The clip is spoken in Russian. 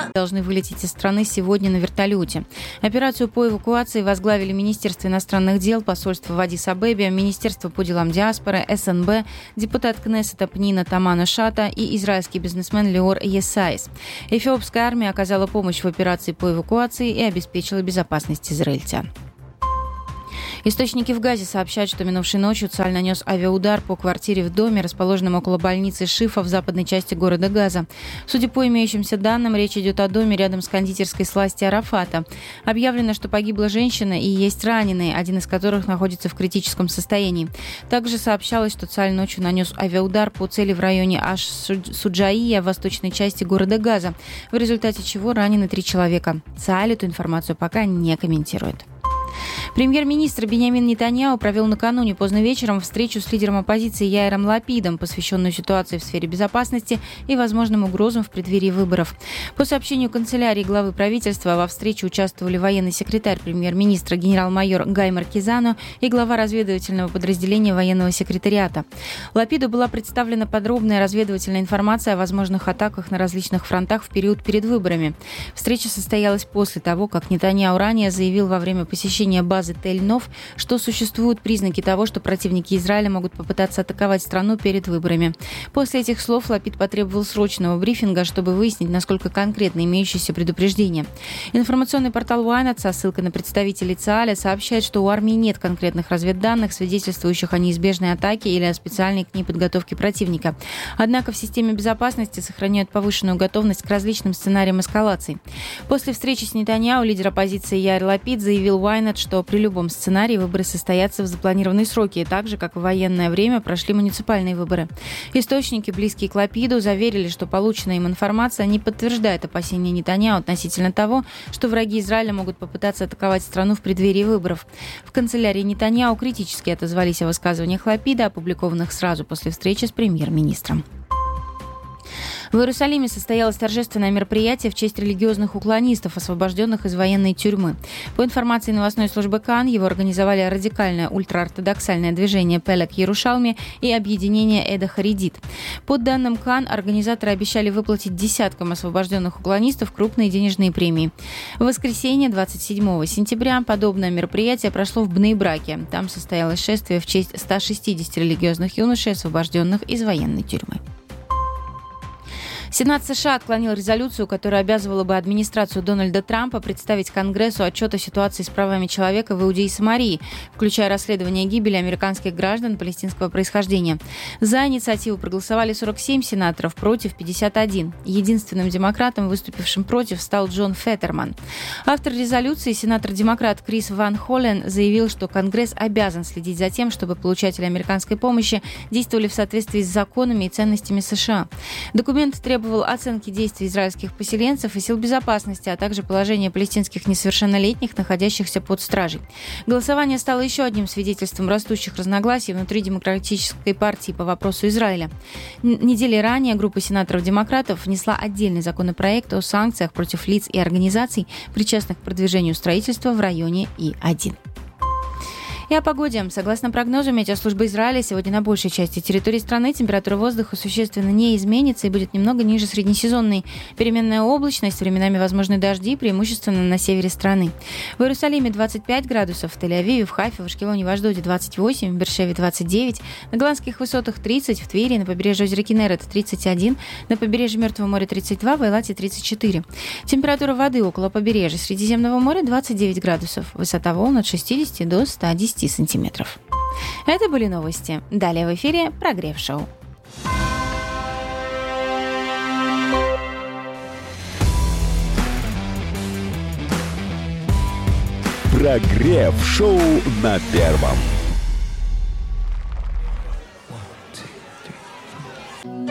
Должны вылететь из страны сегодня на вертолете. Операцию по эвакуации возглавили Министерство иностранных дел, посольство в Аддис-Абебе, Министерство по делам диаспоры, СНБ, депутат Кнессета Пнина Тамана Шата и израильский бизнесмен Леор Есайс. Эфиопская армия оказала помощь в операции по эвакуации и обеспечила безопасность израильтян. Источники в Газе сообщают, что минувшей ночью Цааль нанес авиаудар по квартире в доме, расположенном около больницы Шифа в западной части города Газа. Судя по имеющимся данным, речь идет о доме рядом с кондитерской сласти Арафата. Объявлено, что погибла женщина и есть раненые, один из которых находится в критическом состоянии. Также сообщалось, что Цааль ночью нанес авиаудар по цели в районе Аш-Суджаия в восточной части города Газа, в результате чего ранены 3 человека. Цааль эту информацию пока не комментирует. Премьер-министр Биньямин Нетаньяху провел накануне поздно вечером встречу с лидером оппозиции Яиром Лапидом, посвященную ситуации в сфере безопасности и возможным угрозам в преддверии выборов. По сообщению канцелярии главы правительства, во встрече участвовали военный секретарь премьер-министра генерал-майор Гай Маркизано и глава разведывательного подразделения военного секретариата. Лапиду была представлена подробная разведывательная информация о возможных атаках на различных фронтах в период перед выборами. Встреча состоялась после того, как Нетаньяху ранее заявил во время посещения базы Тель-Нов, что существуют признаки того, что противники Израиля могут попытаться атаковать страну перед выборами. После этих слов Лапид потребовал срочного брифинга, чтобы выяснить, насколько конкретно имеющиеся предупреждения. Информационный портал Ynet со ссылкой на представителей Цааля сообщает, что у армии нет конкретных разведданных, свидетельствующих о неизбежной атаке или о специальной к ней подготовке противника. Однако в системе безопасности сохраняют повышенную готовность к различным сценариям эскалации. После встречи с Нетаньяху лидер оппозиции Яир Лапид заявил в Ynet, что при любом сценарии выборы состоятся в запланированные сроки, так же, как в военное время прошли муниципальные выборы. Источники, близкие к Лапиду, заверили, что полученная им информация не подтверждает опасения Нетаньяху относительно того, что враги Израиля могут попытаться атаковать страну в преддверии выборов. В канцелярии Нетаньяху критически отозвались о высказываниях Лапида, опубликованных сразу после встречи с премьер-министром. В Иерусалиме состоялось торжественное мероприятие в честь религиозных уклонистов, освобожденных из военной тюрьмы. По информации новостной службы КАН, его организовали радикальное ультраортодоксальное движение Пелек Ярушалми и объединение Эда Харидит. По данным КАН, организаторы обещали выплатить десяткам освобожденных уклонистов крупные денежные премии. В воскресенье, 27 сентября, подобное мероприятие прошло в Бней-Браке. Там состоялось шествие в честь 160 религиозных юношей, освобожденных из военной тюрьмы. Сенат США отклонил резолюцию, которая обязывала бы администрацию Дональда Трампа представить Конгрессу отчет о ситуации с правами человека в Иудее и Самарии, включая расследование гибели американских граждан палестинского происхождения. За инициативу проголосовали 47 сенаторов, против 51. Единственным демократом, выступившим против, стал Джон Феттерман. Автор резолюции, сенатор-демократ Крис Ван Холлен, заявил, что Конгресс обязан следить за тем, чтобы получатели американской помощи действовали в соответствии с законами и ценностями США. Документ требовал оценки действий израильских поселенцев и сил безопасности, а также положения палестинских несовершеннолетних, находящихся под стражей. Голосование стало еще одним свидетельством растущих разногласий внутри Демократической партии по вопросу Израиля. Недели ранее группа сенаторов-демократов внесла отдельный законопроект о санкциях против лиц и организаций, причастных к продвижению строительства в районе И-1. И о погоде. Согласно прогнозу Метеослужбы Израиля, сегодня на большей части территории страны температура воздуха существенно не изменится и будет немного ниже среднесезонной. Переменная облачность, временами возможны дожди, преимущественно на севере страны. В Иерусалиме 25 градусов, в Тель-Авиве, в Хайфе, в Ашкелоне, в Ашдоде 28, в Бершеве 29, на Голландских высотах 30, в Твери, на побережье озера Кинерет 31, на побережье Мертвого моря 32, в Эйлате 34. Температура воды около побережья Средиземного моря 29 градусов, высота волн от 60 до 110 сантиметров. Это были новости. Далее в эфире «Прогрев-шоу». «Прогрев-шоу» на Первом.